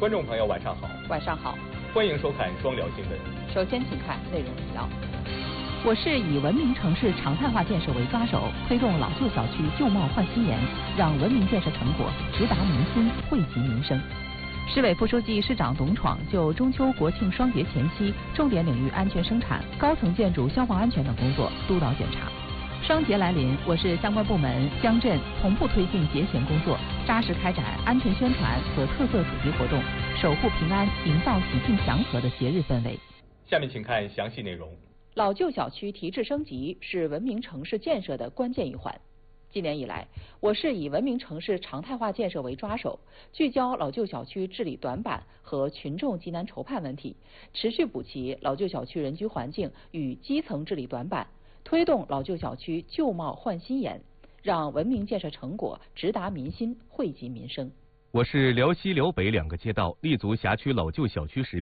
观众朋友，晚上好。 晚上好， 欢迎收看双聊新闻。 首先，请看内容提要。 我市以文明城市常态化建设为抓手，推动老旧小区旧貌换新颜，让文明建设成果直达民心，惠及民生。市委副书记、市长董闯就中秋国庆双节前夕重点领域安全生产、高层建筑消防安全等工作督导检查。双节来临，我市相关部门、乡镇同步推进节前工作，扎实开展安全宣传和特色主题活动，守护平安，营造喜庆祥和的节日氛围。 下面请看详细内容。 老旧小区提质升级是文明城市建设的关键一环。今年以来，我市以文明城市常态化建设为抓手，聚焦老旧小区治理短板和群众急难愁盼问题，持续补齐老旧小区人居环境与基层治理短板，推动老旧小区旧貌换新颜，让文明建设成果直达民心，惠及民生。 我市辽西、辽北两个街道立足辖区老旧小区时